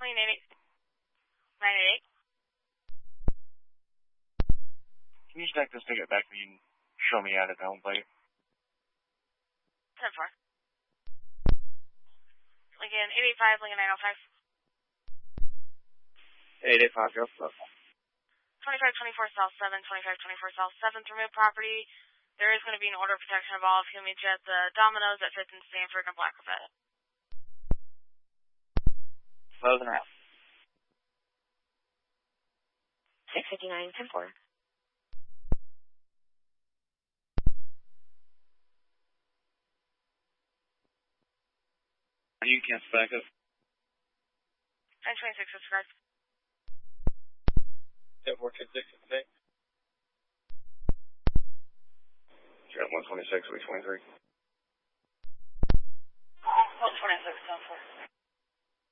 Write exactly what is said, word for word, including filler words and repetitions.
twenty nine eight nine eight eight. Can you just take this ticket back to me and show me out at the home plate? ten four. Lincoln eight eight five, Lincoln nine oh five. eight eight five, go. twenty-five twenty-four South seven, twenty-five twenty-four South seventh, remove property. There is going to be an order of protection involved. He'll meet you at the Domino's at fifth and Stanford in Black Lafayette. Closing around. six fifty-nine, ten four. You can cancel back up. nine twenty-six, disregard. ten four two six, today. You're at one twenty-six, week twenty-three.